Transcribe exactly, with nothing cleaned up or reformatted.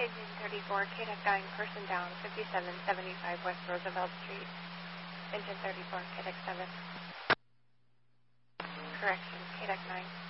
Engine thirty-four, K D E C nine, person down, fifty-seven seventy-five West Roosevelt Street. Engine thirty-four, K D E C seven. Correction, K D E C nine.